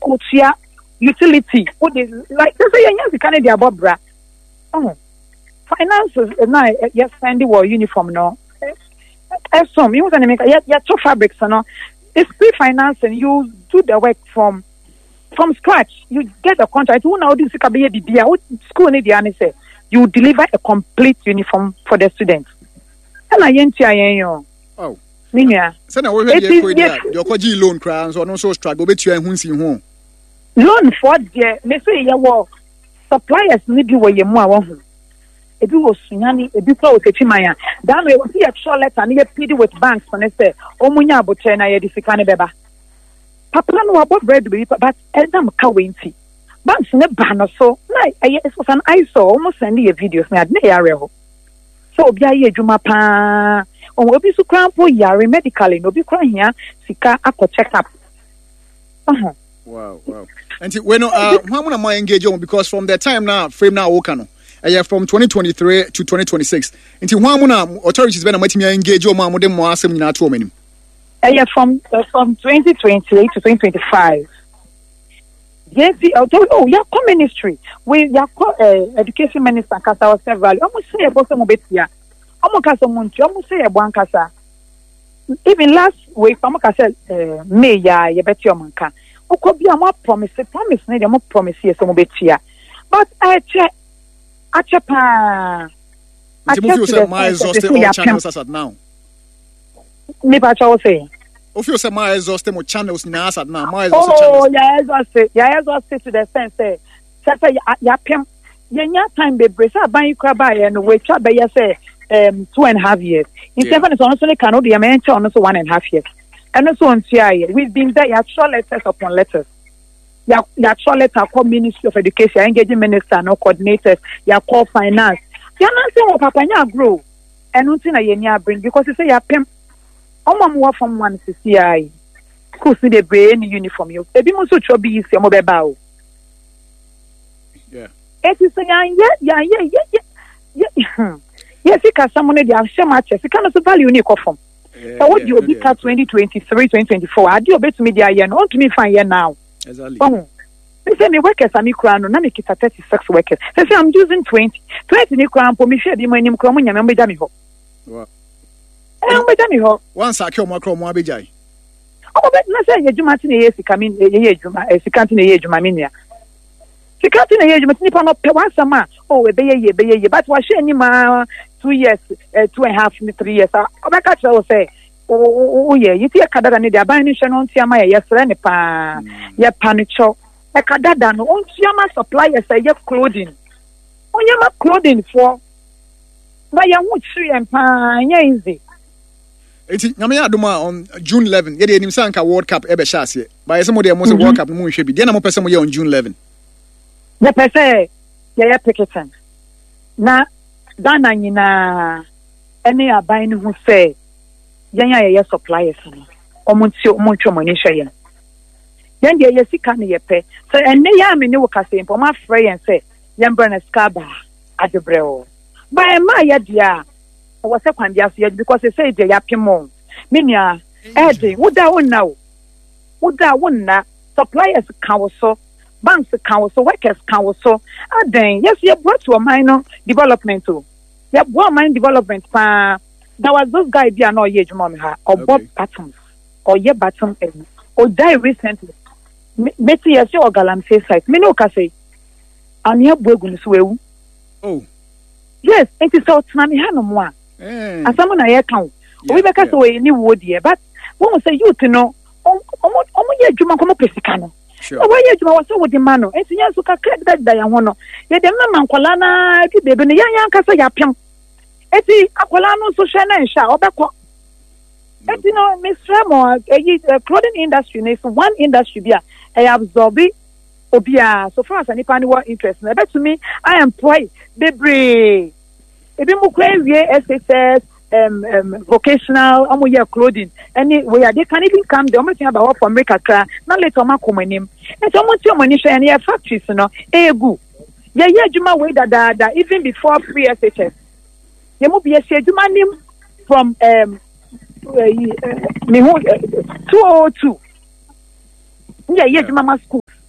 Kotia utility. What is like? They say you can't be above bra. Oh, finances now. Yes, Sandy wore uniform no. Some you want to make two fabrics no. It's pre-financing. You do the work from scratch. You get a contract. You know this can be a school need the say. You deliver a complete uniform for the students. And I ain't oh. Minya. So now we have your koji loan crowns or no so struggle bet you and who's in home. Loan for the me say ya suppliers need be where you more. If you was Sunyani, if you close a Chimaya, then we will see a short letter and you plead with banks when they say, oh, Munya Botena, you discount beba. Papa no about bread, but Adam Kawinti. Banks in a banner so, it was an ISO almost sending a video, so be a Jumapa, or will be so crampo yari medically, no be crying here, Sika Aqua check up. Wow. And when how am I engage on because from the time now, frame now, Okano. From 2023 to 2026. Until one authorities been engage your mom with them more seminar to women. From 2028 to 2025. Yes, your ministry. We your education minister Kasa several. Almost say about some bit here. Almost say about Kasa. Even last week, Kasa May ya bet your manka. Could be a more promise need a more promise here some bit here. But I check. Achapa. You say my exhausted all channels as at now. Me pacha say. If you say my exhausted more channels now as at now, my exhausted channels. Yeah, exhausted to the sense say. Say ya pem. Ya time be brace. Ban you crab and we chat be say 2.5 years. In 7 is honestly cannot be a man also 1.5 years. And also on CIA, we've been there. Ya short letters upon letters. Ya short letter call Ministry of Education, engaging minister, no coordinators, ya call finance. Ya not saying what Papa nya grow. And nothing I nya bring because you say ya pem. More from one CCI. School see the brain uniform you. Ebi mo so chobi isi mo beba o. Yeah. It is yeah. Yes, you can someone dey share matches. You can also value ni form. So what you be 2023, 2024. I do bet me there yen. Want me find here now. Exactly. They say me workers are me crown, na me kita 36 workers. They say I'm using 20 ni crown for me share the money crown me nyame beda me ho. Wow. Beda me ho. Once I kill my crown mo abejai. Oh, but na say ye juma tin ye sika min ye juma sika tin ye juma min ya. Sika tin ye juma tin pa no pe wansama. Oh, be ye but wa share ni ma 2 years 2.5 3 years. Obeka tell say oh yeah, you see a kadada ni dia ban ni hwe no ntia ma ye yesre ni pa ye panicho e kadada no ontia ma suppliers ye clothing onye ma clothing for na ye hu chi en pa nya easy enti nyame adoma on June 11 ye de enim sanka World Cup e be hyase ba ye se mo de mo se World Cup no mo hwe bi de na mo pese mo ye on June 11 the pese ye picketing na dana nyina ene aban ni hu say yanya ye suppliers no omunti monni hwe ye yan de ye sika ne ye pe so enne ya me ne wo kase mpo ma frɛ yen sɛ yan brana skaba adebrɛo ba e ma ye dia wo se kwan dia so ye because say de ya pemo me nua de woda wonna suppliers kan wo so banks kan wo so workers kan wo so adan yes ye brought to a minor development to ye brought minor development pa. There was this guy be an oye juma ha or Bob Buttons or ye button or die recently. Betty yes your galamsey site. Me no ka say and ye bogun so. Oh. Yes, it is so tsunami ha no mo a. As someone I account. We be ka so any wood here but when we say you to know omo ye juma komo pesika no. Sure. Why ye juma was so with the man no. Enti nya so ka credit da ya ho no. Ye dem na mankwala na di bebe ne yan ka say ya pem. Eti akwala no so hwe na nsha obekọ eti no Mr. Mo clothing industry is one industry bia I absorb obia so far as any pani what interest na bet to me I employ bebre ebi mu kwa wie SSS vocational amoye clothing any we are they can even come the only thing about for America kra na later ma komanim eti omo ti omo ni hwe na factories no egu ye adwuma we da even before free SHS you must be a schedule from 202. Yeah, mama school.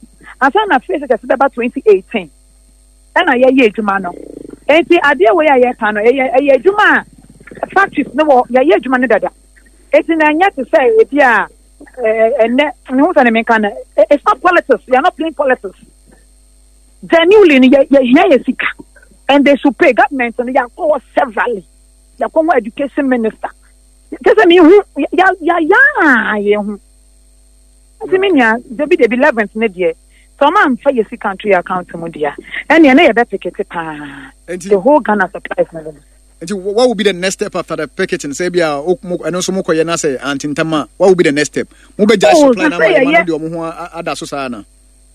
asa na face ka se ba 2018 na ye adwuma no enti ade we ye ka no ye adwuma factories no ye adwuma no dada enti na nya to say e bia no say me kan it's not politics, you are not playing politics. Genuinely ye sika and they should pay government and ya call severally ya call education minister tell me who ya ye hu ati me nya dey be 11th ne dey so man fa ye sika country account mu dia and ye na ye be picket pa the whole Ghana supplies na what will be the next step after the picketing? Say, I know some more na say antintama. What will be the next step? Mo be just supply na man do mo ada so sana.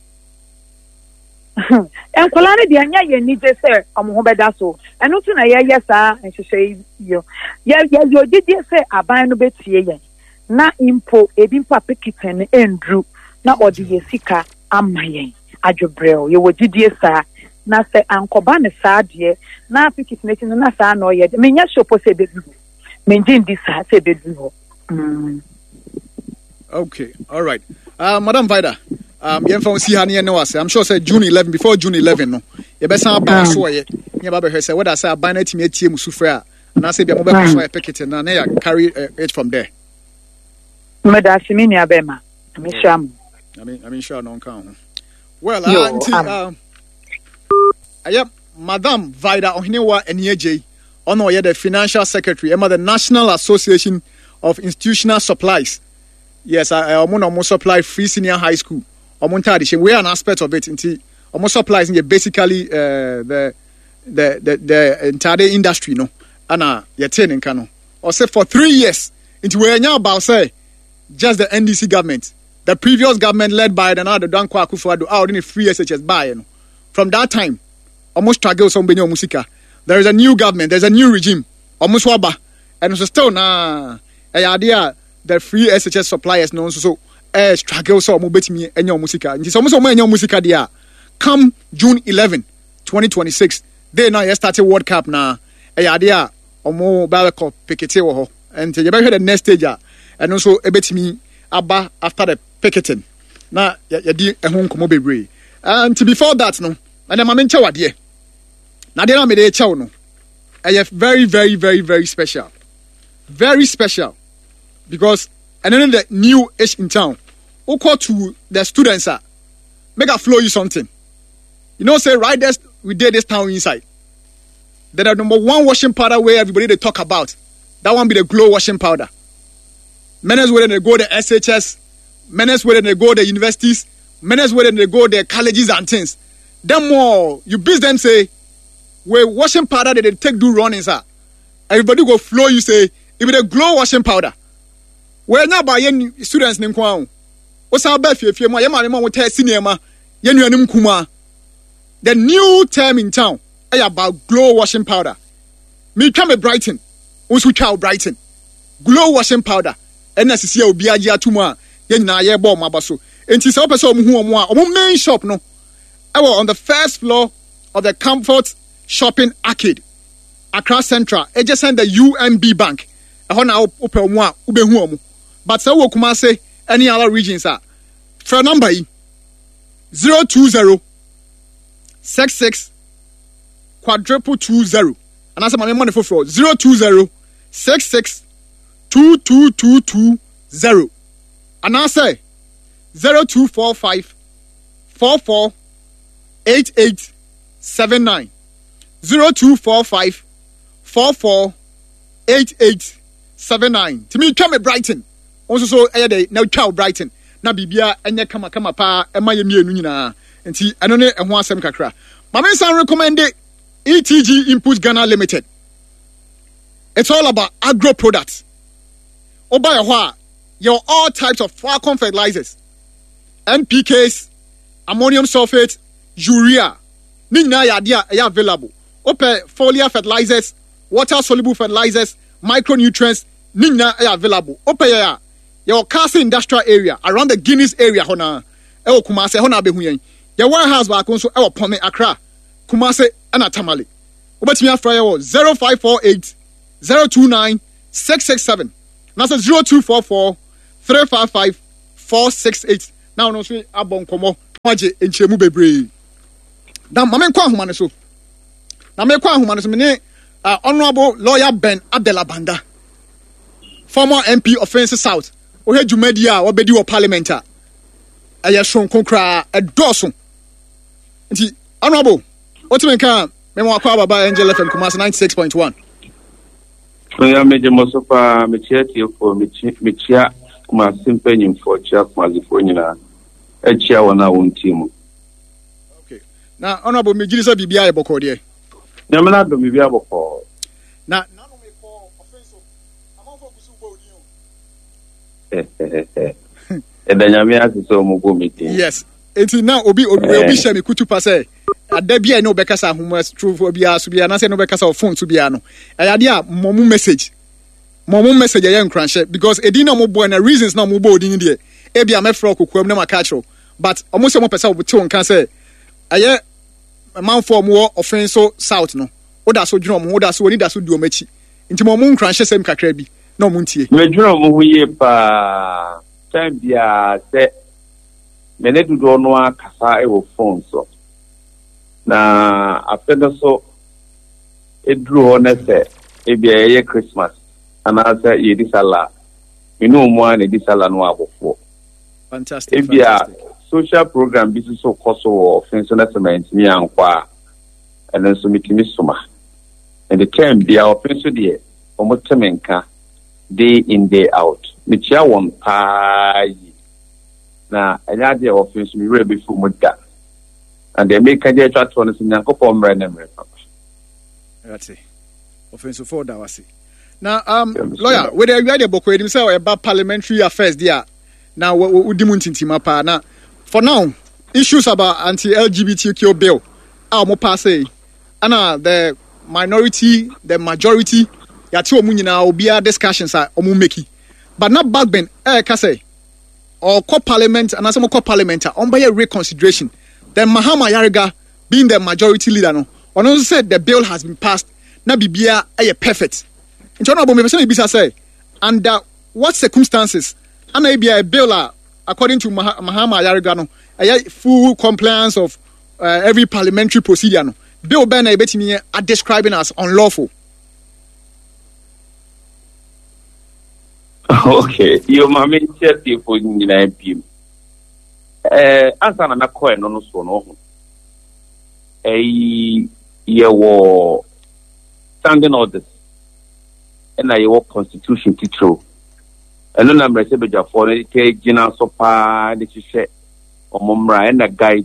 En kolane de anya ye ni je say omo ho beda so. Eno tu na ye sa nhwehwe yo. Ye didi say aban no betie ye. Na impo ebi mpa picketing endru na odi ye sika ama ye. Adwobrel ye wo didi sa na say ankoba ne sa de na picketing na sa no ye me nya shopo say bedu me njin di sa say bedu okay, all right. Madam Vida, yen fa si ha ne no ase. I'm sure say June 11 before June 11 no ye be san ba so ye nya ba be hwe say whether say aban na timi atie mu sufre a na say bia mo be so ye picketing na ya carry it from there. Me da shi me ni abema me sham I mean sure no kan ho. Well, Madam Vida Ohinewa Enyeje, ono ye the financial secretary, the National Association of Institutional Supplies. Yes, I supply free senior high school. We are an aspect of it. Almost supplies basically the entire industry, no. And you're telling Kano. Or say for 3 years, into where now about say just the NDC government, the previous government led by the Dankwa Akufo-Addo out in free SHS buy. From that time. Almost struggle some benyo musika. There is a new government, there's a new regime. Almost waba. And so still idea the free SHS suppliers no so struggle so mo betimi enyo musika. Nti so mo enyo musika dia. Come June 11, 2026. They now started World Cup na idea omo ba ko picketing wo ho. And you better the next stage and also ebetimi aba after the picketing. Na ya di ehun komo bebre. And before that no and I'm in Chawadie. Now, they don't make a chow no. Very, very, very, very special. Very special. Because, and then the new age in town, who call to the students, make a flow you something. You know, say, right there, we did this town inside. Then the number one washing powder where everybody they talk about. That one be the glow washing powder. Menace where they go the SHS, menace where they go the universities, menace where they go the colleges and things. Then more, you biz them say, where washing powder they take do running, sir. Everybody go flow, you say, if the glow washing powder. Where now by any students name Kwan. What's our best if you're my man with cinema, Yenu Kuma. The new term in town about glow washing powder. Me come a Brighton, also child Brighton. Glow washing powder. And as you see, Obiaja Tuma, Yena Yebo Mabaso. And she's up a so main shop no. On the first floor of the Comfort Shopping Arcade, Accra Central, adjacent the UMB Bank. But so we come say any other regions are. For number 020 66 220. And that's my money for 020 66 22220. And I say 0245 44 8879 0245 44 8879. To me, come Brighton. Also, so now child Brighton. Na bibia enya kama pa ema ye mienu nyina. Enti eno ne ho asem kakra. Mama san recommend ETG Input Ghana Limited. It's all about agro products. Oba ya your all types of Falcon fertilizers, NPKs, ammonium sulfate, urea. Nina ya available. Ope foliar fertilizers, water soluble fertilizers, micronutrients. Nina available. Ope ya your Kasi industrial area around the Guinness area hona. Ewo Kumase hona behuyen. Your warehouse ba konso ewo Pome Accra. Kumase ana Tamale. Obetimi afra yo 0548 029 667. That's 0244 355 468. Now no say abon komo waje enchemu bebre da mame kwa ahoma ne so na me kwa ahoma ne so me honorable lawyer Ben Abdelabanda former MP of Fence South ohe dwumadi a obedi wo parliament a aye so konkra edoso nti honorable otimenka me mo akwa baba Angel FM Kumasi 96.1 ya meje mosopa mechia tiofo mechia kuma simpenyin for chia kuma zifo nyina echia wana wontimu. Okay. Na honorable mejirisa bibia e boko de. Na me na do bibia boko. Na no me ko offense amafo gusu bo odi. Edanyame asiso mu go meeting. Yes. Enti na obi share me kutu pase adabia no bekasa homa true obi aso bia na se no bekasa o phone to bia no. Ayade a momu message ya nkranche because edina mo boy na reasons na mo bo odin de e bia me fro kokwam na makachro but almost mo pesa obuti won kan say aye man for mo offense south no oda so dwuno mo oda so oni da so duo machi nti mo nkranche sem kakra bi na mo ntie me dwuno mo huye pa time bia se mene dudo no akasa e wo phone so na after so edru ho na se e bia ye Christmas anasa yedi sala inu mo an edi sala no abofo fantastic ebia social program bi so koso offense na cement ni ankwa and so mitimi soma and the term bia offense de omotemenka day in day out michia won pai na anya de offense mi re be fu moda and they make a chat on so nyankopon mra na mra papa that's it offense for da wasi. Now, lawyer, whether you are the boko, you say about parliamentary affairs there. Now, we dimuntintima pa. Now, for now, issues about anti-LGBTQ bill, mo passe, and the minority, the majority, ya ti omu nyina obia discussions are omu meki. But not back then, kase, or co parliament, and some co parliament, on by a reconsideration. Then Mahama Yariga, being the majority leader, no, on also said the bill has been passed. Na bibia perfect. Honorable Mebesa Ibisa say, under what circumstances, and maybe a bill according to Mahama Yarigano, a full compliance of every parliamentary procedure. No. Bill Ben are describing as unlawful. Okay, you mama chat for in MP. Answer na ko no so no. Ye standing orders. And I work constitution teacher. And then I'm receiving for it, Gina Sopa, the Chishet, or Momra, and a guide.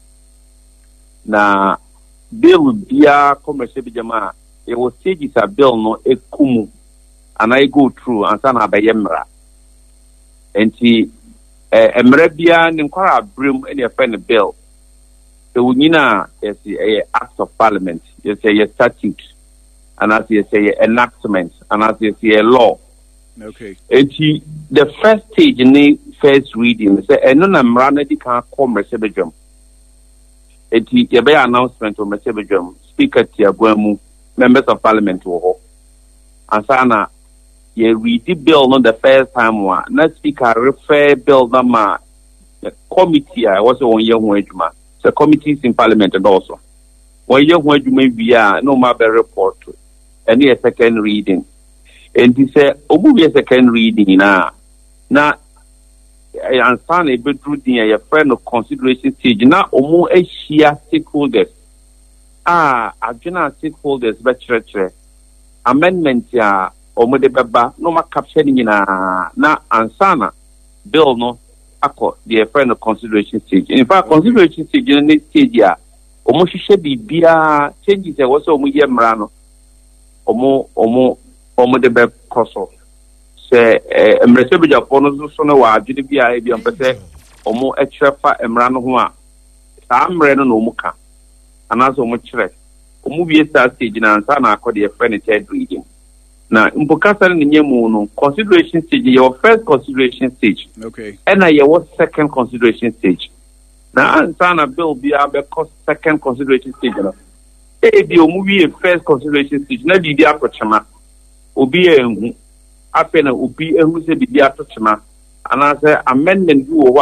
Now, bill be a commercial jama. It was said it's a bill no a kumu, and I go through and sana by Emra. And see, a Marabian inquire brim any friend bill. The Unina is a act of parliament, you say a statute. And as you say, enactment, and as you say, a law. Okay. The first stage in the first reading, say, and none of Randy can't come Mercebejum. A be announcement of Mercebejum, Speaker Tiaguemu, members of Parliament, and Sana, ye read the bill not the first time one. Not Speaker refer bill number the committee. I was on young wage, the committees in Parliament and also. When young wage may be no matter report. And a second reading. And he said, be a second reading now. Now, I understand a bit through a friend of consideration stage. Now, Omo a share stakeholders. I've general stakeholders, but amendment, Omo de Baba, no more capturing in a now, Ansana, bill no, the friend of consideration stage. In fact, consideration stage in this stage, Omo should be beer changes. There was Omo Yamrano. Omo de be koso se emrese be japono so no wa adwene bia e bia mpese omo ekrefa emra no ho a saa mre no omo ka anaso omo kire omo wie start stage na ansa na akode e friend third reading na mpokasa ne nyemu no consideration stage your first consideration stage okay and your second consideration stage na ansa na bill bia be second consideration stage no ebi omuwi first consideration stage na bibi akochema obi ehu apena obi ehu se bibi atochema ana say amendment bi wo a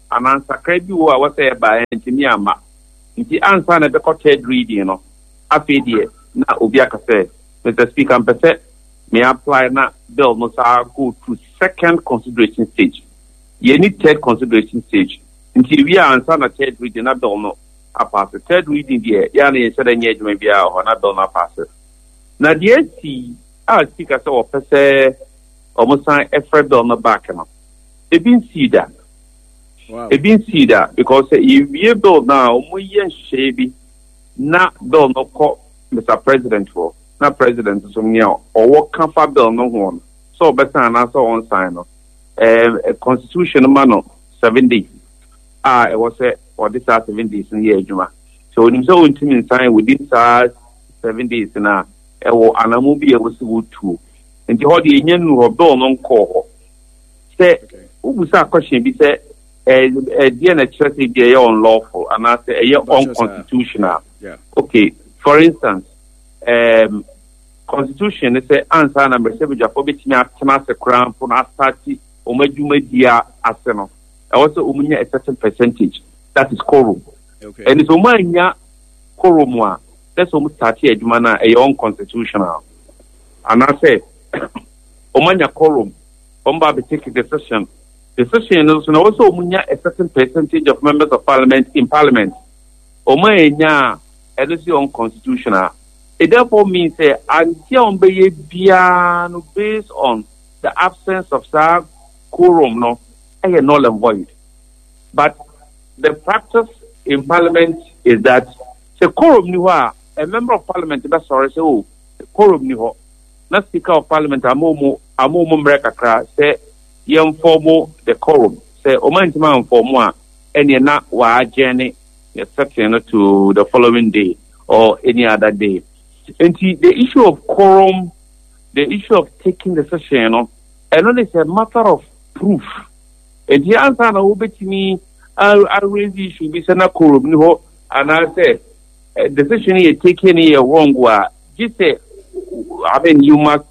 an answer crazy who I was say by engineer ma. Nti answer na be third reading no. Afedie na obiaka say Mr. Speaker mpese may apply na bill no sa go to second consideration stage. You need third consideration stage. Until we are answer na third reading na bill no a pass. Third reading there, ya na yese den yedwuma bia ho na bill na pass. Na the AC our speaker say opese almost effort bill no back no. E bin see that. Wow. E bin see that because if we bill now mo yen shebi na bill no ko Mr. President for na president so nya or what comfort bill no one so better na so on sign no constitution man no 7 days it was or this 7 days in year juma so when so ultimate sign within 7 days na e wo anamu bi e wo so two nti ho de enya nu bill no ko say ubusa question bi say dia na church dey unlawful and I say unconstitutional. Yeah. Okay, for instance constitution say answer number 7 Japo betimi atena se kran for na start omadwuma dia ase no also omunya a certain percentage that is quorum. Okay. And so omanya quorum a that's almost start adwuma na e unconstitutional and I say omanya quorum omba be take decision is also omunya a certain percentage of members of parliament in parliament omanya and it's unconstitutional. It therefore means that until based on the absence of quorum, no, I am null and void. But the practice in Parliament is that the quorum a member of Parliament that's sorry say oh the quorum not Speaker of Parliament amomo mrekakra say formal the quorum say omantima informo a any na wa journey exception to the following day or any other day. And the issue of quorum, the issue of taking the session, and only it's a matter of proof. And the answer na me, I raise the issue be sena quorum and I say the session you taking here wrong wa. Just say, I mean you must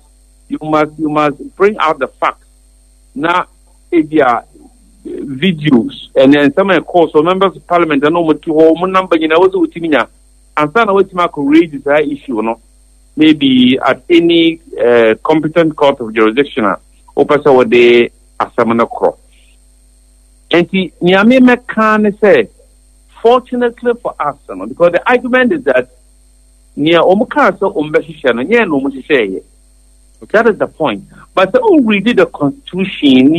bring out the facts. Now if you are videos and then some call so members of parliament and no number you know also with me. And so now we could raise this issue, no? Maybe at any competent court of jurisdiction, or person what they asamana crop. And the Niamey can say, fortunately for us, no? Because the argument is that near Omukasa Umbashishan and Yen Umushishay. That is the point. But the read the constitution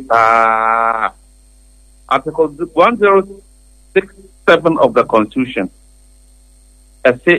Article 1067 of the constitution. I say,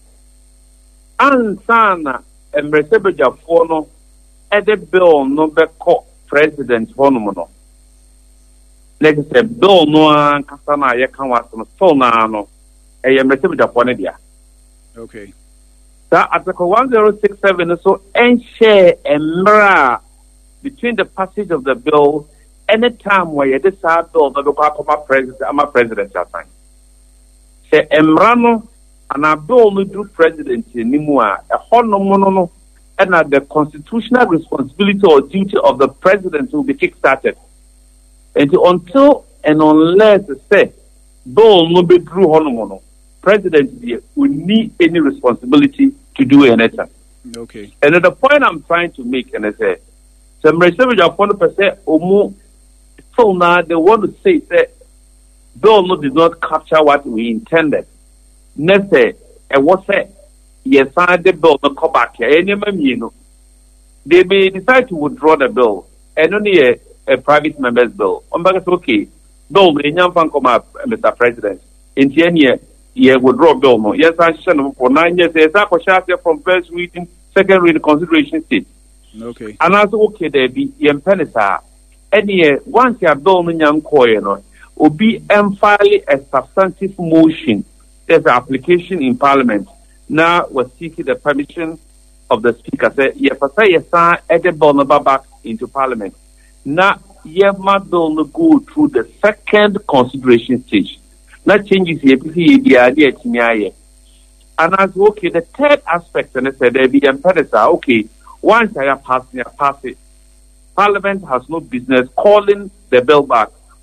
Ansana and Resebeja Fono, Ede Bill no be called President Honomono. Let's say, Bill no Casana Yakan so now, a Resebeja Fonedia. Okay. That Article 1067 is so and share and mirror between the passage of the bill any time where you decide bill the local president, I'm a president. Say, Emrano. And our bill no do presidency anymore. A whole no, and the constitutional responsibility or duty of the president will be kick-started. And until and unless say bill no be through honomono, president will need any responsibility to do anything. Okay. And the point I'm trying to make, and I say, some research upon the percent or so now they want to say that bill no did not capture what we intended. Next say, what say, yes, I the bill no come back here. They may decide to withdraw the bill and only a private member's bill. Okay, bill may not come up, Mr. President. In 10 years, you withdraw bill. No, yes, I should for 9 years. Yes, I was from first reading, second reading, consideration stage. Okay. And as okay, there be penisa. Any once your bill no young coin, will be entirely a substantive motion. There's an application in Parliament. Now we're seeking the permission of the Speaker. Say, yes, I added bill back into Parliament. Now, you must go through the second consideration stage. Now changes the idea to me. And as okay, the third aspect, and I said there be impediment. Okay, once I pass it. Parliament has no business calling the bill back.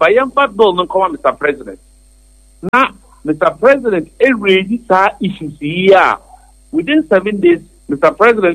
Bayamba bill no come Mr. President. Now, Mr. President, raised issues here. Within 7 days, Mr. President,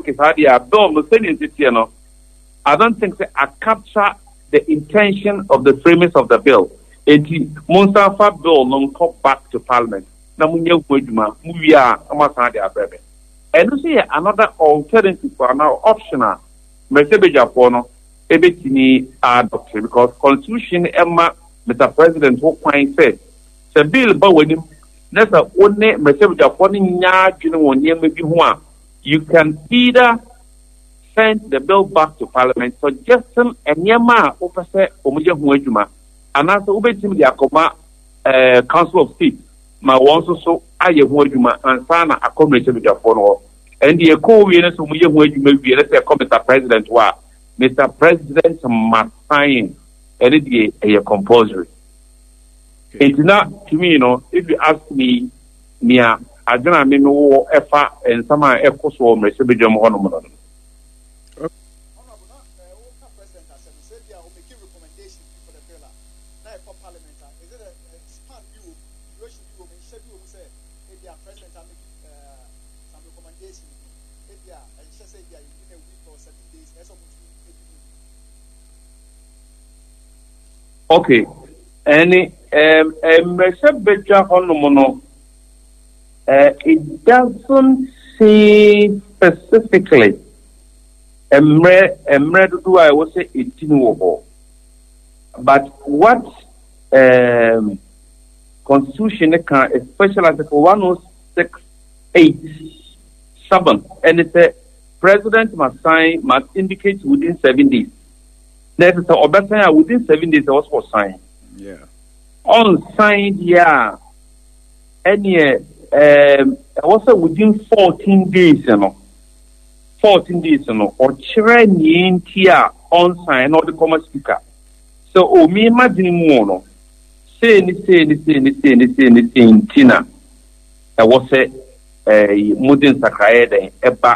I don't think I capture the intention of the framers of the bill. Eti Monsanfa bill no come back to Parliament. Na munye kweduma we are amasande abebe. And you see another alternative for now optional. Mesebeja for no ebetini adopted because constitution emma Mr. President who point said the bill ba wenim na sa one mesebeja for ni nya dwene wonye mebi ho a you can either send the bill back to Parliament suggesting enyema opese omoje ho adwuma anasa obetim dia akoma Council of State ma won so aye ho adwuma ansana akomrete mesebeja no and the echo we na so moje ho adwuma wie na say Mr. President wa Mr. President must sign any a compulsory. Okay. It's not to me, if you ask me, I don't know effort and some echo so Mercedes Honour. Okay, any Mercedes Honour, it doesn't say specifically. Emre do I will say 18 but what Constitution can, especially Article 106(8)(7), and it says President must indicate within 7 days. Next, within 7 days, I was for sign. Yeah. On signed, yeah. And also within 14 days, 14 days, or training here on sign or the common speaker. So, me imagine more, say, Tina. I was a modern Sakaya,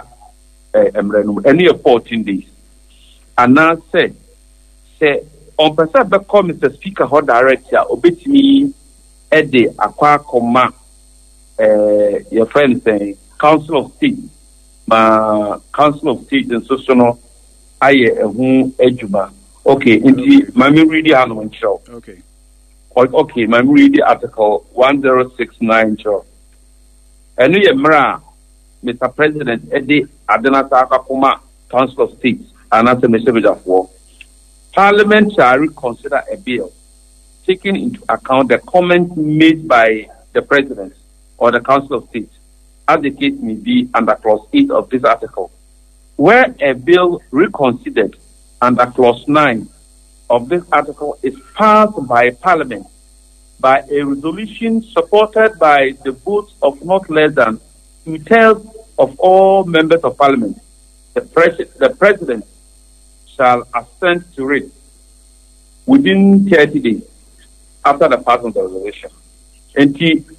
and 14 days. And now say, on person be call Mr. Speaker or director obet me ede akwa koma your friend saying Council of State Council of State and so no aye ehun ejuma okay inti mami read the hanom show okay mami read the article 1069 show enu ye mra Mr. President ede adena sa akwa Council of State and answer Mr. for Parliament shall reconsider a bill, taking into account the comments made by the President or the Council of State, as the case may be under Clause 8 of this article. Where a bill reconsidered under Clause 9 of this article is passed by Parliament by a resolution supported by the votes of not less than 2/3 of all members of Parliament, the President shall assent to it within 30 days after the passing of the resolution. And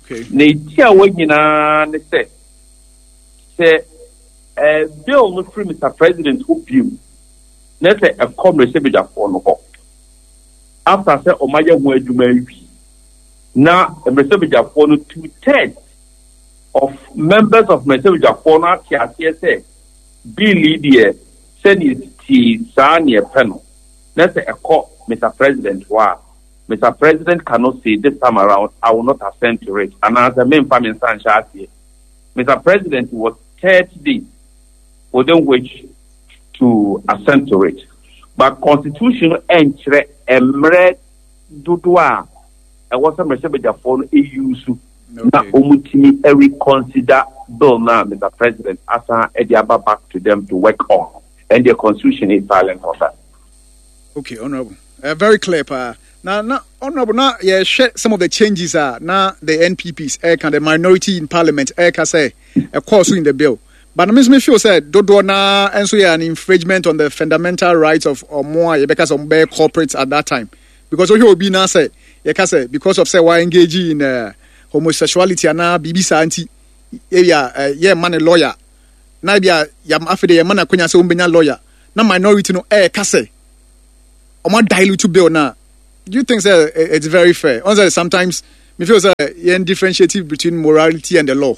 say a bill not free Mr. President who view let's say a comrade for no after say Omaya Muedumevi now a message for 2/3 of members of Mercedes Jafona say bill leader send it Sani panel. Let's say a call Mr. President Mr. President cannot say this time around I will not assent to it. And as the main family Mr. President was 30 days within which to assent to it. But constitutional entry emre dudwa I was a Mercedes Jafon EU na omutimi reconsider bill now Mr. President after Ediaba back to them to work on. And the constitution is silent on that. Okay, Honorable. Very clear, pa. Now, Honorable, now, share some of the changes now the NPPs, the minority in Parliament, say, of course, in the bill. But Ms. Michel said, Dodo na and so an infringement on the fundamental rights of more because of bare corporates at that time. Because what you will be now say, because of say why engaging in homosexuality and now BBC anti man a lawyer. Na bia yam afede yam na kwanya se umbenya lawyer na minority no kase omo dilute bill na Do you think that it's very fair? Also, sometimes me feels differentiating between morality and the law.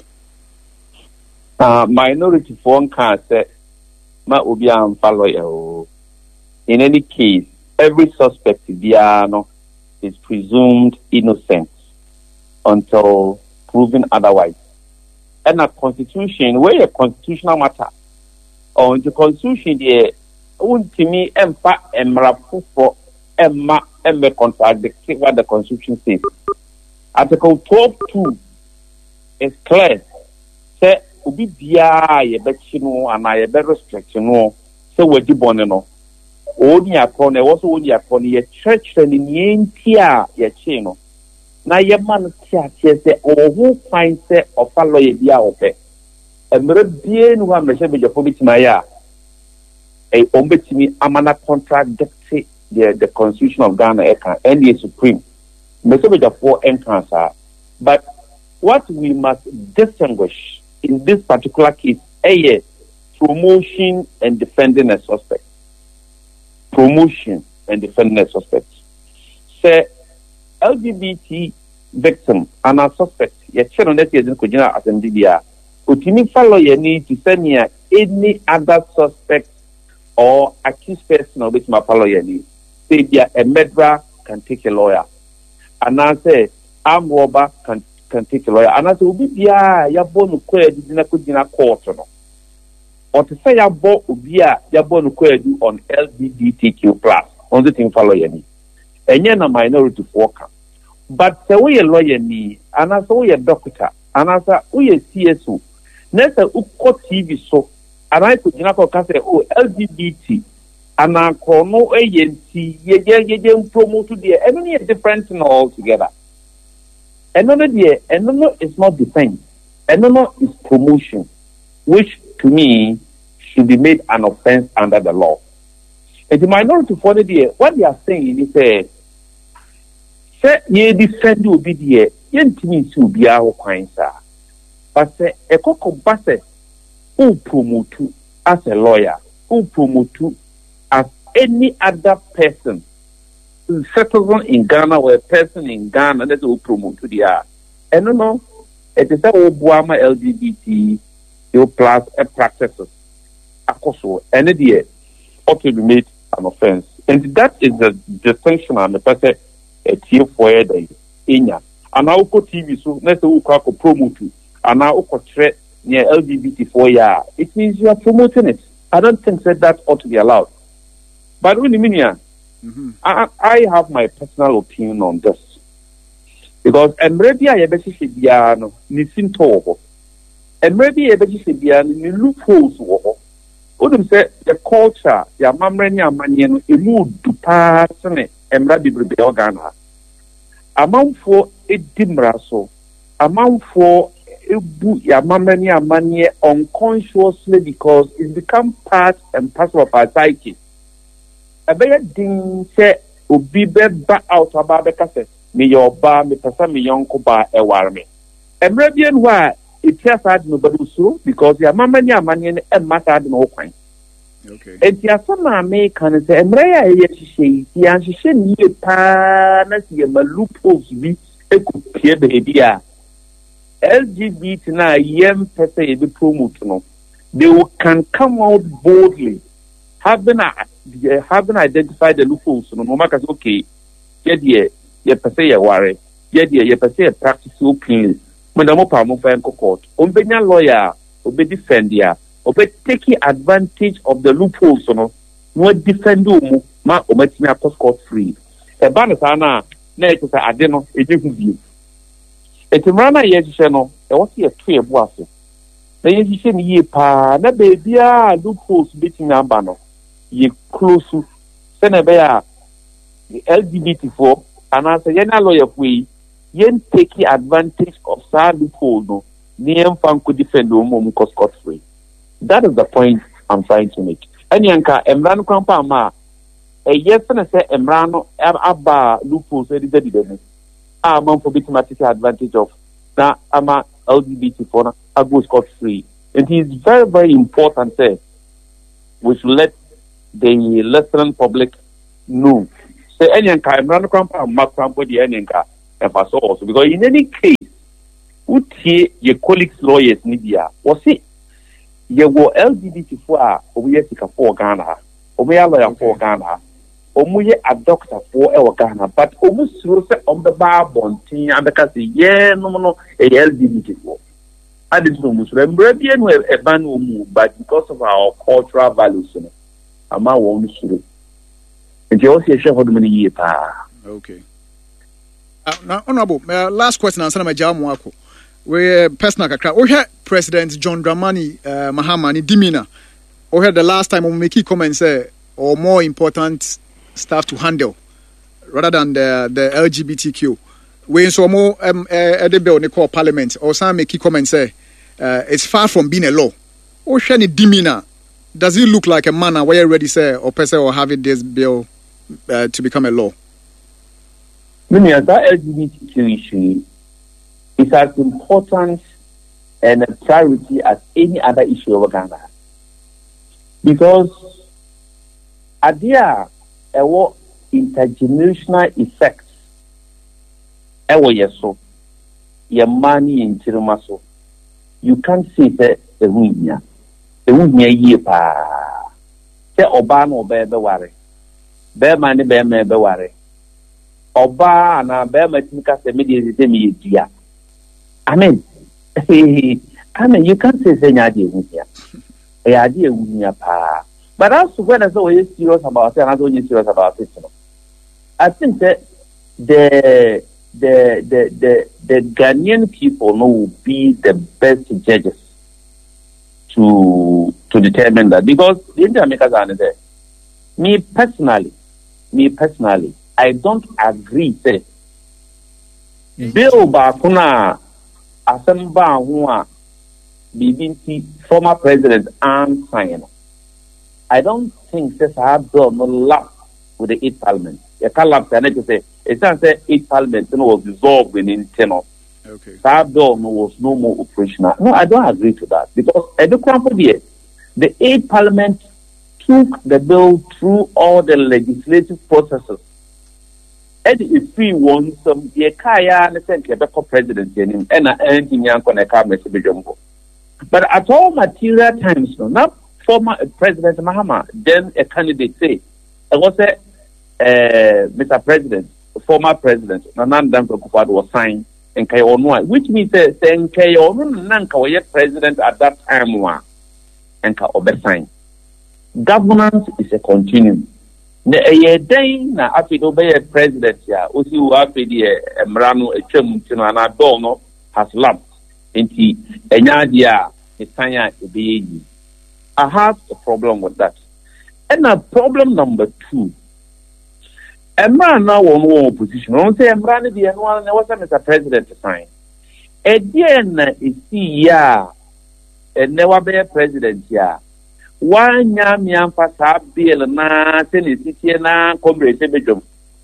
Minority phone can say, "Ma ubi am follow." In any case, every suspect is presumed innocent until proven otherwise. And a constitution, where a constitutional matter, or the constitution, the ultimate emra for emma contradict what the constitution says. Article 12.2 is clear. Say, ubi biya ye betchino and I be restriction so we diboneno. Only upon a also only upon ye church and in yen ye chino. Na ye man tia say or who finds it or follow ye dia ope. A merebien who am the Jacobit Maya. A ombetimi amana contradict the constitution of Ghana and the Supreme. Message of 4 entrance. But what we must distinguish in this particular case is promotion and defending a suspect. Promotion and defending a suspect. Say LGBT victim and a suspect, your children that is in Kujina as in Didia, Utimi follow your need to send me any other suspect or accused person of which my follow your need. Say a murderer can take a lawyer. And I say armed robber can take a lawyer. And I say ubi biya ya bonu kwe dina kujina court no. Or to say ya bo ubia ya bonu kwe do on LGBTQ plus. On the thing follow your need. And you're a minority worker. But say we a lawyer ni, and I say we a doctor, and I say we a CSO. Next uko TV so, and I could not say oh LGBT. And I chrono agency ye promote the enemy a different thing altogether. Another is not defense. Another is promotion, which to me should be made an offense under the law. And the minority for the what they are saying is say ye defend you be the yentimi to be our kind, sir. But say a coco basse who promote as a lawyer, who promote as any other person citizen in Ghana or a person in Ghana that will promote to the art. And no, it is a Obuama LGBT plus a practices. Also, any day ought to be made an offense. And that is the distinction and the person a tier for the Inya. And now TV so let's say promote and now threat near LGBT for ya. It means you are promoting it. I don't think that ought to be allowed. But when I have my personal opinion on this. Because maybe I have should be an nisin to and maybe I should be an loopholes. Wouldn't say the culture, your mamrenia manian, a mood to pass and rabbi Ghana. Amount for a dimraso, amount for your mamrenia mania unconsciously because it's become part and parcel of our psyche. A better thing say, Ubi ba out of Babacasset, me your bar, me person, me young coba, a warme. And Arabian why it has had nobody so because your mamma, your money, and matter no kind. Okay. And your son American say, and Raya, she and she send me a panas, your loopholes be a could clear the LGBT na young person be promoted. They can come out boldly, having identified the loopholes. No matter okay, ye per se a worry, ye per se a practice openly. Madame Palmo court, Ombenya lawyer, obe defend ya, obe taking advantage of the loopholes, no defend you, ma omet me a court free. A banana, net is a adeno, a different view. It's a rana yet channel, and what's here 2 years. The Egyptian ye pa, na baby, loopholes beating a banner. Ye close to Senabea LGBT4 and as a yana lawyer we yen taking advantage of sad loophole no near fan could defend the scot free. That is the point I'm trying to make. Any anka Emrano Kampa ma a yes and I say Emrano abba loopholes edited. I'm for bit advantage of na ama LGBT4 I go scot free. It is very, very important say we should let the listening public know say any nka mra crampa makrampo di any nka e fa so also because in any case utie your colleagues lawyers ni dia o say ye go LGBT for a obi sika for Ghana obi ya lawyer for Ghana omu ye a doctor for e Ghana but omu suro say on the bar bontin abeka say yeah no e LGBT for I didn't know Muslim Arabian were a ban but because of our cultural values ama won suro and you also share for the many years okay now honorable last question answer my jamu ako we personal kakra we hear President John Dramani Mahama ni demeanor we heard the last time we make comments say or more important stuff to handle rather than the LGBTQ we so more the bill they call parliament or some make comments say it's far from being a law we hear ni demeanor does it look like a manner where you already say or person or having this bill to become a law? Many of that LGBTQ issue is as important and a priority as any other issue over Ghana. Because there are intergenerational effects. Your money in Tirumaso. You can't say that the winner. The winner ye pa. The Obama be worry. Bear money, bear me be worry. Oba na bear matimika se me dia. Amen. Amen. You can't say nyadi wunya. E adi wunya pa. But also when I say serious about it, and I don't serious about it. I think that the Ghanaian people will be the best judges to determine that because the Indian makers are there. Me personally, I don't agree. Say, Bill Bakuna Asamba Hua BBC former president and sign. I don't think this bill no lap with the 8th Parliament. You can't lap to say it's not say 8th Parliament was dissolved within 10 of. Okay. That bill was no more operational. No, I don't agree to that because the 8th Parliament took the bill through all the legislative processes. And if we want some, the Kaya and the presidency and anything young on a cabinet to be jumbo. But at all material times, no, not former President Mahama, then a candidate say, I was Mr. President, former President, Nandan Kufuor was signed in Kayono, which means that Kayono Nanka was president at that time, and Ka Obesign. Governance is a continuum. A day na afido be president ya osi wo afidi emrano etwam tino na dono has lapsed enti enyade a etanya ebeyi. I have a problem with that. And problem number 2. Emra na won opposition. Won say emra ne de no na was Mr. President to sign. E dey na isi ya never be president ya. Wanya miampa bill na tenisiti na comrade bedroom.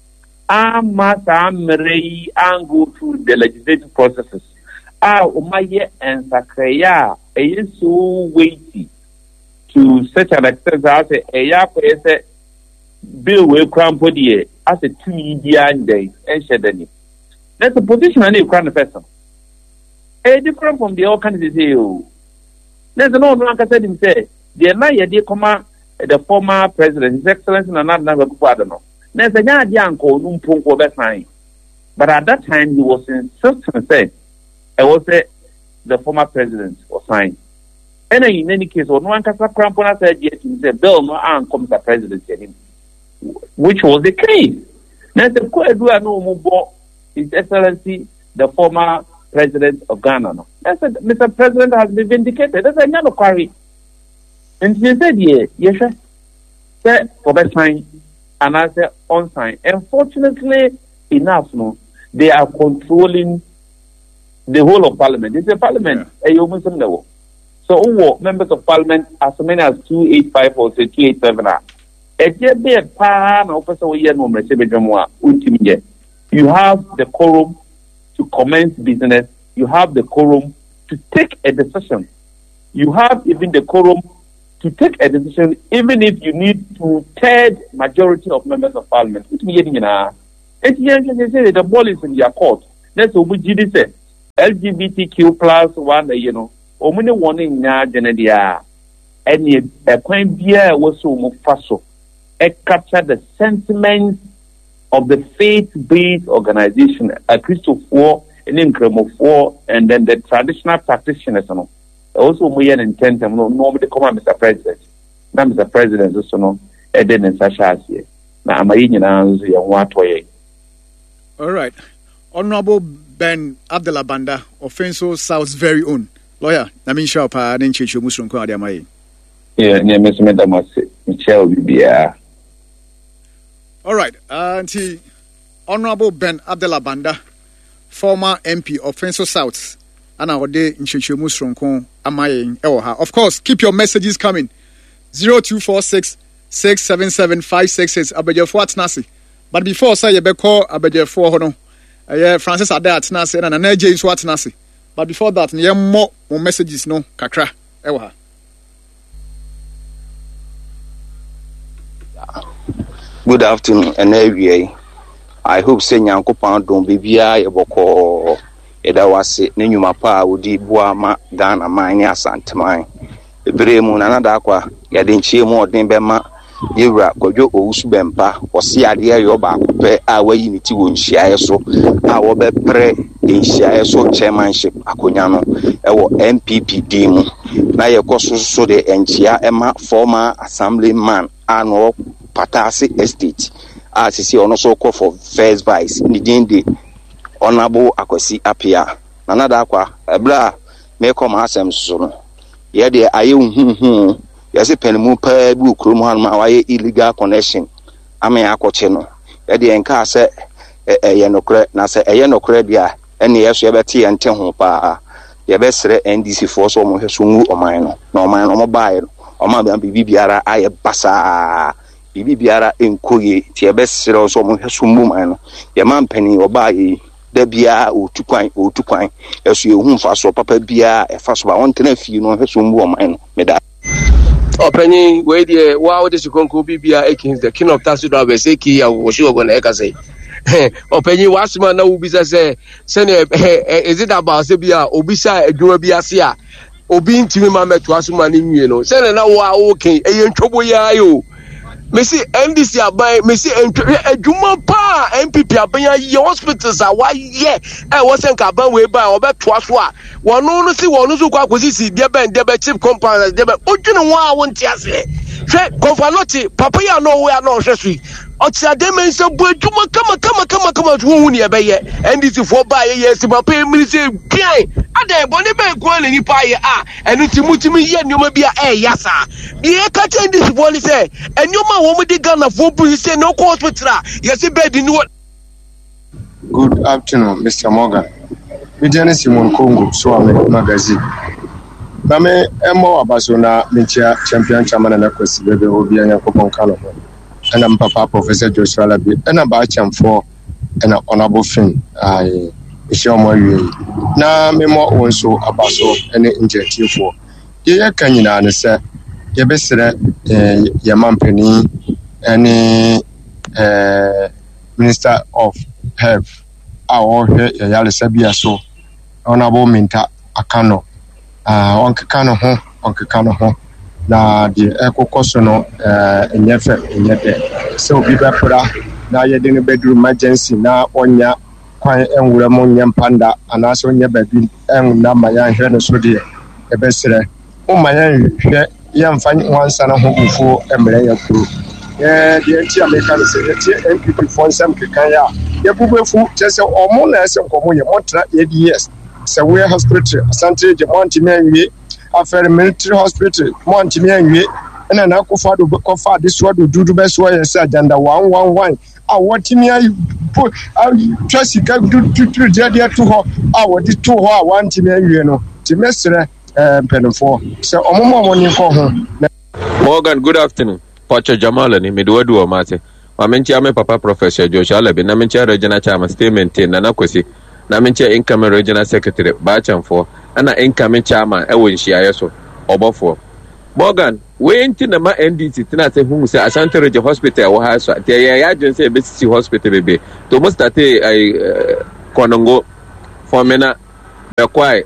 Masa mrei and go through the legislative processes. Umaye and Sakaya is so weighty to such an extent as a bill will crown for the as a 2 year day and shedani. That's a position I need crown person. Different from the all candidates. There's no one can say himself. The night come the former president, His Excellency Nana Kufuor. There's a young sign. But at that time, he was insistent saying, I was the former president was signed. And in any case, when one can crampon said, yes, he said, Bill, no, and comes the president, which was the case. There's a quite no more His Excellency, the former president of Ghana. I said, Mr. President has been vindicated. That's another query. And she said, yes, sir, for that sign, and I said, on sign. Unfortunately enough, no, they are controlling the whole of Parliament. It's a Parliament, level. So, members of Parliament, as many as 285 or 287 are. You have the quorum to commence business. You have the quorum to take a decision. You have even the quorum to take a decision, even if you need 2/3 majority of members of parliament. It means the ball is in their court. That's what we did say. LGBTQ plus one, only warning now, Genedia, and a point beer was so faso. It captured the sentiments of the faith-based organization, a Christopher, an increment of 4, and then the traditional practitioners. Also, we are intent and normally come on, Mr. President. Now, Mr. President, also no, and then in Sasha here. Now, I'm a what way. All right. Honorable Ben Abdullah Banda, Offenso South's very own lawyer. I mean, sure, I didn't change your Muslim card. Yeah, near Miss Michelle Bibia. All right. Honorable Ben Abdullah Banda, former MP of Offenso South. And our day in Chichumus from Kong Amaye Eoha. Of course, keep your messages coming. 0246 677 566 Abedjefo Atnasi. But before say you be call Abedjefo hono. Francis Ade Atnasi and Nana James Atnasi. But before that, you more messages no kakra Eoha. Good afternoon, and I hope say Nyankopon don't be via Yeboko. Eda wase ne nyuma pa odi bua ma Ghana mine asanteman ebere mu na nada kwa yade nchie mu odin bema yewura kwadwo owusu bempa wose ade ayo ba akopɛ a wayi ne ti wo nhyiae so a wo be pre nhyiae so chairmanship akonya no ɛwɔ MPPD mu na yekoso so de enchia ema former assemblyman ano Patase Estate a sisi ono so call for first vice ni dinde Honorable Akwasi Apia nanada kwa ebra me come asem so no ye de aye hu yesi penimu pa bu krom han ma waye illegal connection ame akoche no ye de enka se ye nokre na se ye nokre dia ene yeso ye beti ye nte ho pa ye be sere NDC for so mo hweso ngu oman no na oman no mo bae no oman ba bibiara aye basa bibiara enkoye ti ye be sere so mo hweso mu man no ye man pani obae da bia otukwan eso ehun fa so papa bia e fa so ba won tena fi no heso mbu o man no meda openi we dey wa de sikonko bibia against the king of taxi drivers eki ya wo shi ogo na eka say openi wasima na ubisa say is it about say bia obisa adwuma bia se a obi ntimi ma meto asuma ni nwie no say na wa okay eye ntwobo ya yo Messi NDC abai Messi adwuma pa MPP aban ye hospitals a wa ye wo senka aban we ba obeto aso a wono no si wono so kwa akosisi de be chief compound de be odwene ho a wonti ase hwe konfaloti papa ya no we no hwesui otia de men se bu adwuma kama hu ni ebe ye NDC fo ba ye si papa emiri se pian ada boni be ko ni pa ye a enu timutimi ye nyoma bia yasa ye ka chen NDC fo ni se enyoma wo mu di Ghana fo bu se no ko hospital ye se bed ni. Good afternoon, Mr. Morgan. Mijane Simon Kongo, so I'm magazine. Name emo abasona mincha champion chairman na kwesi bebe obi anya kopon kalo. And I'm Papa Professor Joshua Labi. And I'm for an honorable friend. I show more. Now, me more also abaso any injective for. Ye can you answer? Ye best your company, any Minister of Health. Our Yalisabia so honorable Minta Akano. Onke Kano ho. Na the eco cosono in yet so be better now you're in a bedroom emergency now on ya quite and Ramon Panda and also on your bedroom and now my young head so dear a best oh my young finding one son of home before a million crew. Yeah, the entire American say MPP for some Kikaya. You put food just or more less of Comonia Montra 8 years. So we're hospital, Santa Montimia. After military hospital, Montimian, and an Akufado Bokofa, this word will do the best way and said, and the 111. I want him put just you can do to Jadia to her. I want it to her, one Timian, Timester, Penafore. So, a moment when you call her. Morgan, good afternoon. Pacha Jamal and Midwadu or Mate. Mamentia, Papa Professor Joshua Levin, Namentia Regina Chama statement in Nanakwesi. Namentia incoming regional secretary Bacham for and incoming chairman Ewin Shiaso Obofo. Morgan, wenti na ma NDC tina say hu say Asante Region Hospital wa ha so te ya dwen say BCC Hospital bebe to mo start ai konongo formena be kwai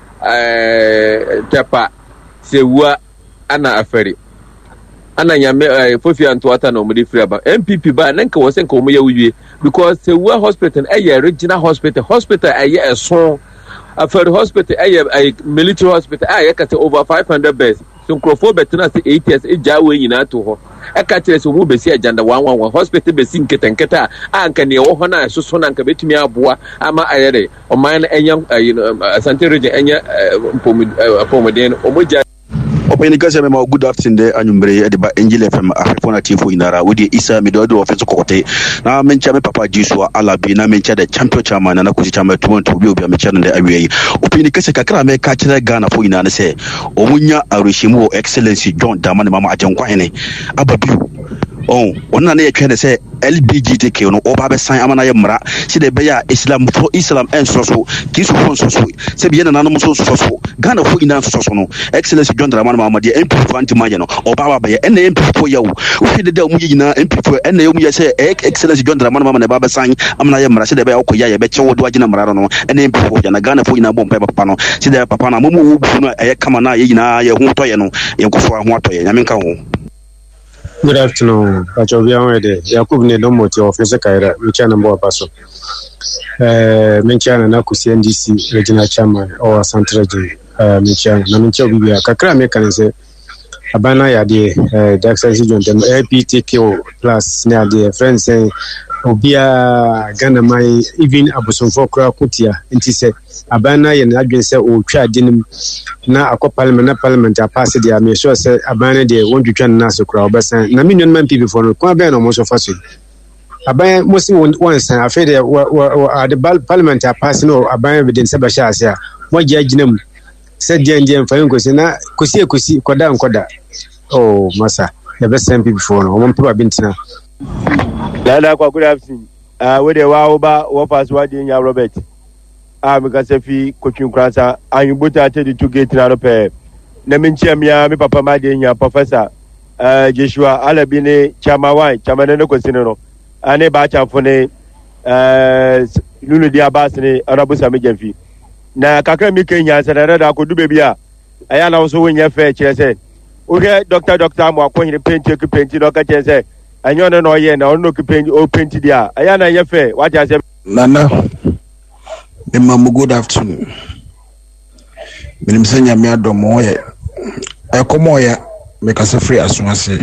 tepa sewa ana afari ana nyame fofi anto ata na omudi free aba MPP ba nanka wo sen ko mo ya wiye because sewa hospital regional hospital so afari hospital military hospital kate over 500 beds so crofo betina say 8 years jawe nyina to ho aka kire so mu besi agenda 111 hospital besi nketenketa anka ne wo ho na so na nka betumi aboa ama ayere o man na enya Asante Region enya pomodin omoja Openi kase mema good afternoon de anyumbre ediba Angel FM afefona tifo inara wodi Isa Midodo ofenso kokote na mencha me papa Jisua Alabi na mencha de champion chairman na kuzi chairman tumonto bi obi amecha de awie openi kase kakra me ka kire Ghana fo inana se omunya areshimu excellency John Damani mama ajenkwa hene ababiu ona na yetwe se LBGTK no oba be san amana ye mra si de be ya Islam ensoso kisu fonsoso se bi na no so Ghana fo ina soso no excellency John Dramani mama de MP fanti maje no oba ba ye ena MP fo yawo o fi de mu yina MP fo ena ye mu ye se excellency John Dramani mama ne ba be san amana ye mra si de be okoya ye be chewo do agina mra no ena MP fo ya na Ghana fo ina bompa papa no si de papa na momu wo bu no ye kama na ye yina ye hu to ye no ye nkofo ho to ye nyame nka ho. Good afternoon. Pachovia Wede. Yakub ne domoti officer Kaira, Michana Mboa Paso. Michana na kusi NDC regional chairman or Asante Region. Michana na Michana bibia kakra mekanse abana ya de Daxasi John dem LPTK plus na de friends say obia Ghana mai even abusonfo kra kutia nti se abana ye na adwen se o twa dinim na akọ parliament a pass dia me sure se abana de won twtwa na so kra obesan na million man people for no kwa be no mo so fa so abana mo si won san afi de the parliament a pass no abana be den se ba sha ase a mo gyaginam se dien fa nkosi na kosi koda nkoda masa the best time people no mo people bintina Lada kwa good afternoon. We de wa oba wo pass wa de nya Robert. Because fi coaching krasa anyubuta ate di 2 gate na rope. Na menchia mia me papa ma de nya professor Joshua Alabi ne chama ne ko sineno. Ane ba cha fone lulu dia bas ne arabusa me jamfi. Na kakra mi kenya sanara da ko dube bia. Aya na so wonya fe kire se. O he doctor mo akonye penti no ka kire se. Anyo no ye na ono kipendi o penti dia ayana ye fe what I say nana me good afternoon minim senya me adomo ye ekomo ya me kase free asonase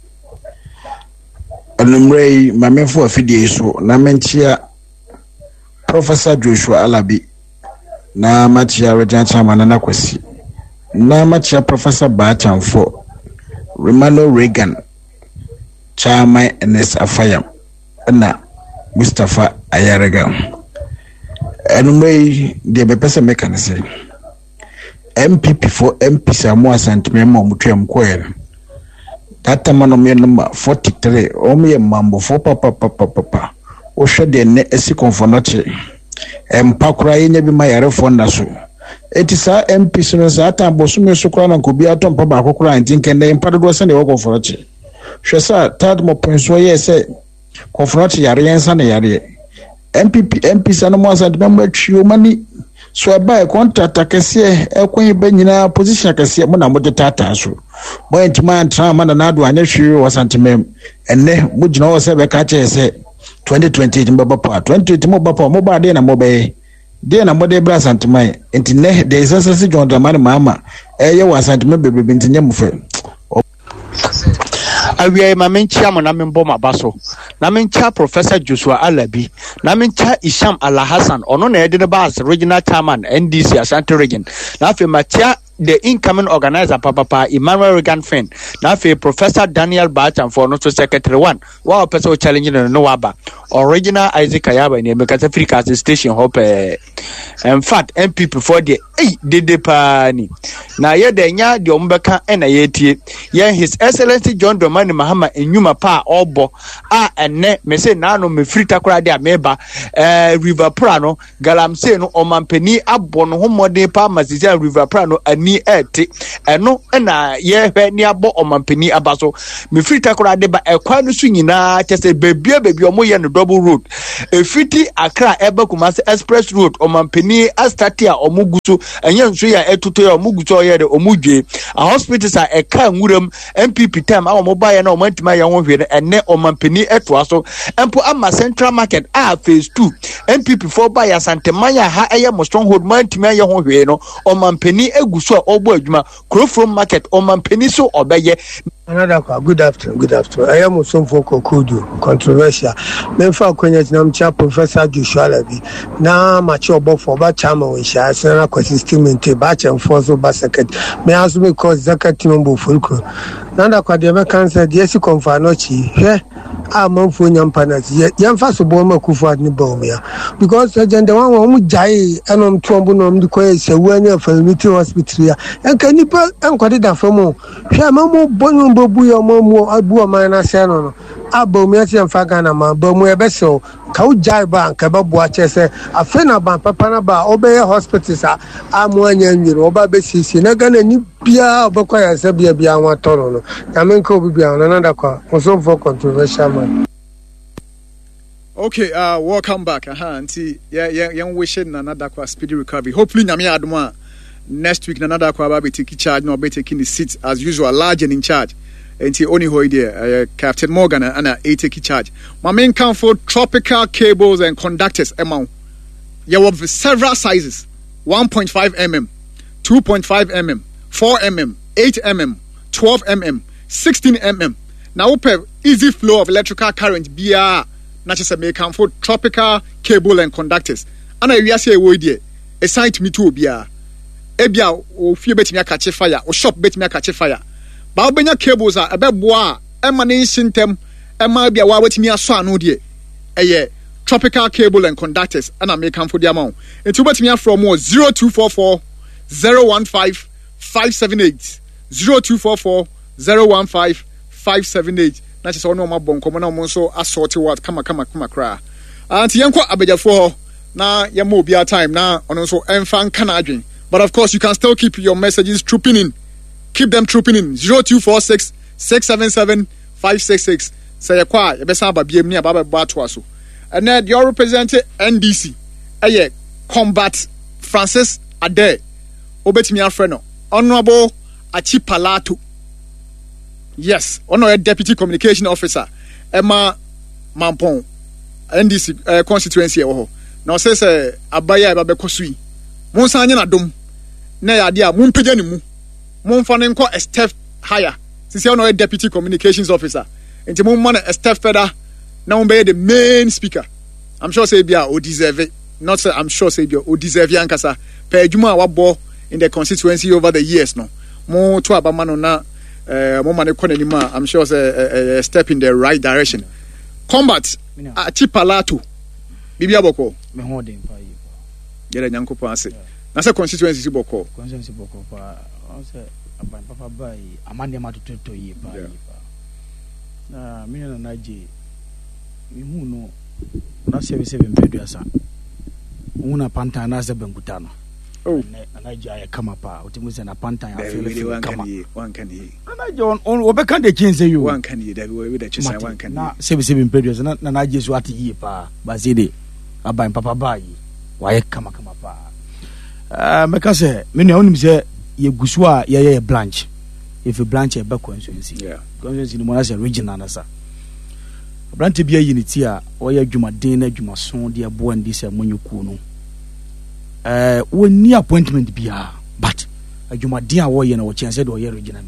anumrei mamefo afidie so na mentia Professor Joshua Alabi na machia regional chairman na kwesi na machia Professor Bachamfo Romano Reagan Chama NS Afayam na Mustafa Ayarega enumei de bepese mekanise MPP for MP Samuel Santimemo mutwem kwere data manomye number 43 omiye mambo for papa o hwede ne esi konfonoche empakura yenye bi mayare fonda so etisa MP so sa ta bosume so kra na kobi atompa ba akokura ntinkende empado se ne wo konfonoche Shesa third mo penso yese confront yare yensa na yare MP sana mo asante member trio mani so aba contract akese ekwen ba nyina position akese mo na mo de tata so mo entima ntra ma na ado anya hwe wasante mem enne mo gina wo se be ka che se 2020 mbaba pa 2020 mo ba pa mo ba de na mo be de na mo de bra asante mai enti ne de sese John Dramani mama eye wasante mem bebe ntinye mo fe awie ma menchia mo na membo mabaso na menchia Professor Joshua Alabi na menchia Isham Alhassan ono na yede ba as regional chairman NDC Asante Region na afi matia the incoming organizer papa Emmanuel Regan Fen na afi Professor Daniel Bacham for no secretary 1 wa person challenge no waba original Isaac Ayaba ni Mekata Africa station hope in fact MPP for the dede pani na ye de nya de ombeka na ye tie ye His Excellency John Dramani Mahama enyuma pa obo enne me se na no me frita kora de ameba River Prano galamse no omampani abo no homode pa masisia River Prano ani ete eno na ye hwe ni abo omampani abaso me frita kora de ba ekwa no su nyina tese bebia omo ye no double road efiti Accra eba Kumasi express road omampani astatia omuguso enye nso ya etuto ya omuguso ye de omudwe a hospitals a eka nwuram MPP time a omoba ye na omantima ye ho hwe enne omampani etoa so empo ama Central Market phase 2 MPP for ba ya Santemanya ha eye mo stronghold mantima ye ho hwe no omampani eguso a obo adwuma Krofrom Market omampani so obeye. Another good afternoon. I am some for Kokudu, controversial. Memfa Kwenyet Namcha Professor Joshua Levy. Na mature bob for Bachama, which I send a system in Tebach and Fosso Bassaket. May also me cause Zakat Timbo Fulcro. Nanda Quadema cancer, yes, you confirm Nochi. Here, I'm on for Yampanas. Yam Faso Boma Kufa Nibomia. Because the one who die and on Trombonum, the Quay, so when you're for the meeting hospital, and can you put and Quadida for more? Shamamu Bonum. Buya momo abu amana seno abo miati amfaga na mabomu ebeso ka ujai ba nka babu achese afena ba papa na ba obeye hospitals amu anya nyiro oba besisi na gana ni bia obekwa ya se bia anwa tono no na menka obi bia na nanda kwa so for controversial man. Okay, welcome back. Auntie, yeah, wishing another kwa speedy recovery. Hopefully nyame adoma next week another kwa ba be taking charge no be taking the seat as usual large and in charge. And only hoidie Captain Morgan and a take charge. My main count for tropical cables and conductors amount. You have several sizes: 1.5 mm, 2.5 mm, 4 mm, 8 mm, 12 mm, 16 mm. Now open easy flow of electrical current. Bia not just a main count for tropical cable and conductors. And I say hoidie a sign to me to bia. Ebia o few bet me catch fire or shop bet me catch fire. Ba obenya cables a ebeboa emane shintem ema bia wa wetimi aso anu de eye tropical cable and conductors and make am for the amount enti wetimi from 0244 015 578 0244 015 578 na chese ono mabon komo na mo so asort what kama kra anti yenko abejafo na yemo obi time na ono so emfa kana adwen. But of course you can still keep your messages trooping in. Keep them trooping in 0246 677 566. Say a quiet, a best about BM near Baba Batuaso. And then you're representing NDC. Combat Francis Ade. Obetimi Alfreno. Honorable Achipalato. Yes, Honorable Deputy Communication Officer. Emma Mampon. NDC constituency. Now says Abaya Babe Kosui. Monsanya na dom. Na ya dia mumpeja ni mu. Monfane nko a step higher. Since you know a deputy communications officer. Enti mo man a step further. Now be the main speaker. I'm sure say bia o deserve it. Not say I'm sure say bia o deserve yankasa. Per juma wabo in the constituency over the years no. Mo to abama no na mo man ko nanima. I'm sure say a step in the right direction. Combat Achipalato. Bibia boko. Me holding pa yi. Yere nyankopo ase. Na say constituency boko. Constituency boko pa. Say aban papa bai amande ma to yi pa yi pa na me na naje mi hu no na 77 peduasa una panta na se benguta no na naje aye kama pa utimu se na panta ya feel kama one can he na naje on obeka de chense you one can he that we the chisa one can na 77 peduasa na naje so ati yi pa bazide aban papa bai wa ye kama pa meka se me ne onim se ye gusua ye branch if a branch e back constituency constituency no more say regional na sa branch bia unity a o ye adwumaden na adwumaso de abo andi se monyuku no woni appointment bia but adwumaden a wo ye na wo chance de o ye regional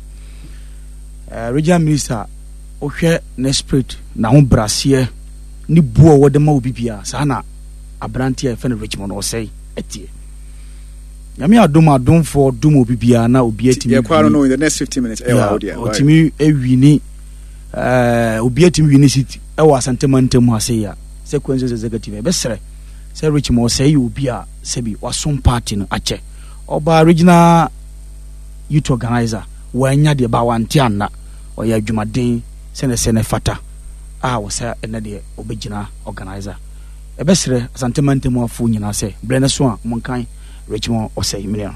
minister o hwe na spirit na ho brase ni buo wo de ma obi bia sa na abranti e fe na Richmond o say etie Yami adom for dum obi bia na obi atimi. Yeah, quite know in the next 15 minutes. Otimi ewini obi atimi wini city. Ewa santemantem ase ya. Sequence executive be sere. Say Richmond say obi a sebi wasom party no ache. Oba regional youth organizer wanya de ba wanti anna oya adwumaden sene fata wasa ene de obegina organizer ebesere asantemantem afo nyina se brene so a monkan Richmond osei mina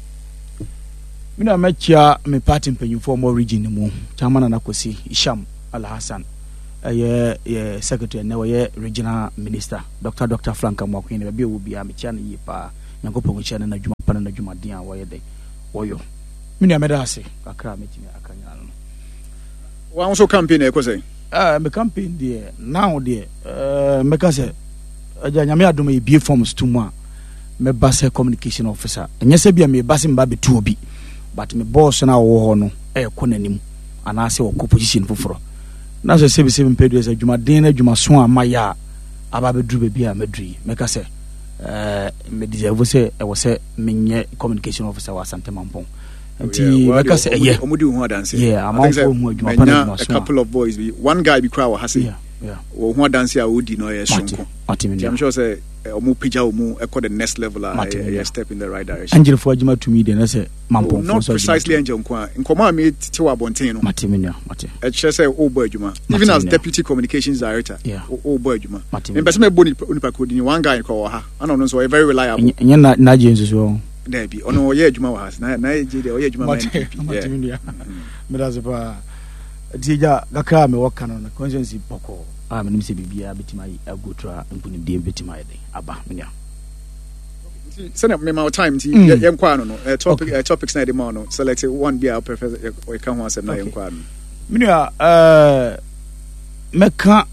mechia me party mpanyimfo mo region mu chamana na kosi Isham Al Hassan ye secretary na ye regional minister Dr. Franka Mwakwin be bi obi a mechia na yipa nyankopon chia na adwuma pa na adwumaden a woye de woyo mina meda ase kakra metimi akanya no wa nso campaign e ko say me campaign there now there meka say aja nyame adom e bie forms to mu a me base communication officer enye se bia me base mba betu obi but me boss na wo ho no e ko nanim ana se wo position foforo na so se mpedue se adwumaden na adwumaso amaya aba bedru be bia medri meka say me deserve se e wo se menye communication officer wa Santemampong nti meka say omudi hu adanse amount for mu adwuma pa a couple of boys one guy be cry wa hase wo hu adanse a odi no ye sonko I'm sure say omu pija omu e the next level a step in the right direction angel for adwuma to me dey na say Mampong not precisely angel nkoma me tewa bonten no mate e che say obo adwuma even as deputy communications director obo adwuma me person me boni unipa code ni one guy ko ha ana no so very reliable nya na jensu so there be ono ye adwuma wa has na je dey ye adwuma man me da zepa dija gaka me work no conscience poko me nim se bibia betima agotra mpuni de betima de aba menya send me my time ti yenkwa no topics na de ma no select one bia professor we kan ho asem na yenkwa no menya meka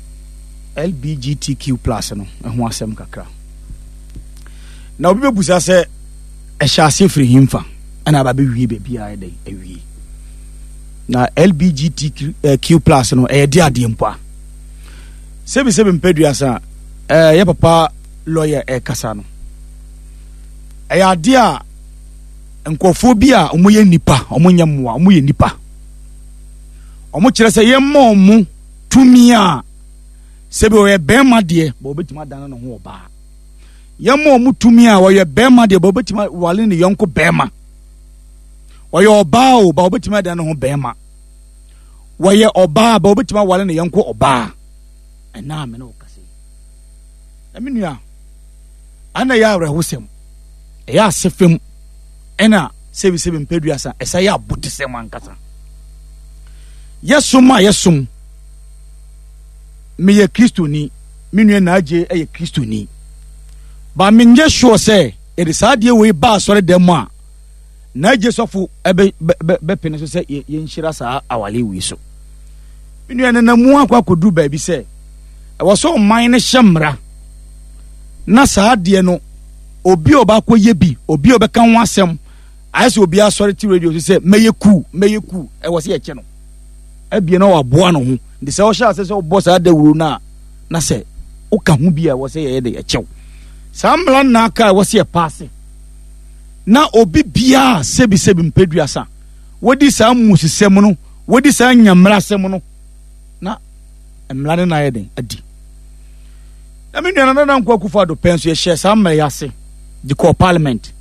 LGBTQ+ no ho asem kakra na obi bebusa se e sha se free himfa ana ba be wie be bia de awie na LGBTQ+ no e de ade mpo a sebi mpedua sa ye papa lawyer kasa no e ade a nkofo bi a omoye nipa omonya moa omoye nipa omo kire se ye ma omo tumi a sebi o ye bema de bo betima dan no ho oba ye ma omo tumi a wo ye bema de bo betima wale ne yonko bema wo ye oba o ba betima dan no ho bema wo ye oba ba betima wale ne yonko oba na me no kase aminua ana ya rehusem ya sefem ena sebi mpedua sa esa ya botesem ankasa yesum me ye kristoni minua na age ye kristoni ba menje sure say e de saade we ba sore dem a na age sofo be pene so say ye nhira sa awale wi so minua na mu akwa kodu ba bi say waso mine shamra na saade no obi oba koye bi obi obeka ho asem ayese obi asore ti radio so say meyeku e wose ye che no abie na waboa no ho de se o sha se o boss ada wuru na se o ka ho bi a wose ye de ye chew samla na aka wose ye pass na obi bia sebi mpedua sa wodi sa musisem no wodi sa nyamra sem no na emlane na ye den adi I mean, another uncle for the pension share some may say the core parliament.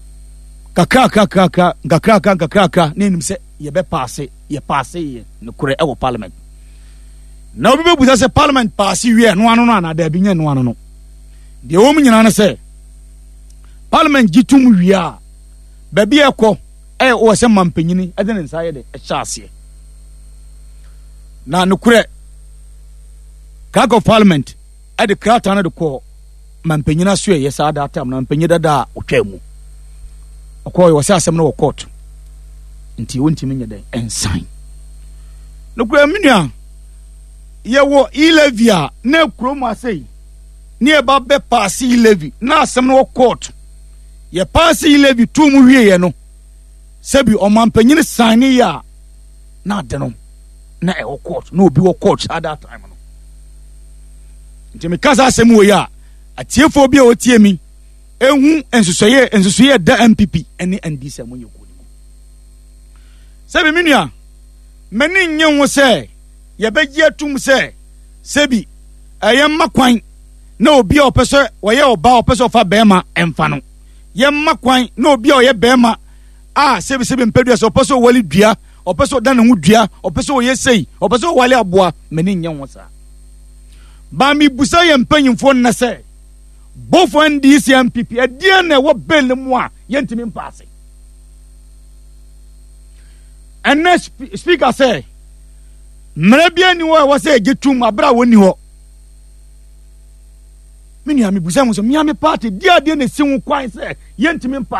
Kakaka, name say ye be pass ye no kure our parliament. Now we will say parliament pass you no one there being no one. The woman in say parliament gitum we are baby echo or some man penny, I didn't say a chassis. Now no kure Kaka parliament. I the crowd na de ko mampanyina so ye sa that time na mampanyida da otwamu okoy wo se asem na wo court nti wontimi nya den ensign no kura menua ye wo elevia na krom asei ne e ba be pass elevi na asem na wo court ye pass elevi tum wie ye no sebi o mampanyina sign ya na de no na e wo court na obi wo court at that time. Jimmy Kasa asem ya atiefo bi a otie mi ehu ensusoye da MPP ene NDC amonye ko ni sebi minua meni nye ho se ye begie atum se sebi ayemma kwan na obi a opeso woye oba opeso fa bema emfa no yɛmma kwan na obi a ɔyɛ bɛrima a sɛbisɛbi mpɛdua sɛ ɔpɛ sɛ ɔwale dua ɔpɛ sɛ ɔda ne ho dua ɔpɛ sɛ ɔyɛ sei ɔpɛ sɛ ɔwale aboa m'ani nyɛ ho saa ba mebusa yɛ mpanyimfoɔ nnɛ sɛ both NDC and MPP ɛdeɛ na ɛwɔ bɛn no mu a yɛntumi mpaase ɛnɛ speaker sɛ mmerɛ bia ni hɔ a ɛwɔ sɛ ɛgye tum aberɛ a wɔnni hɔ me nua mebusa ho sɛ meame party deɛ adeɛ na ɛsi ho kwan sɛ yɛntumi mpa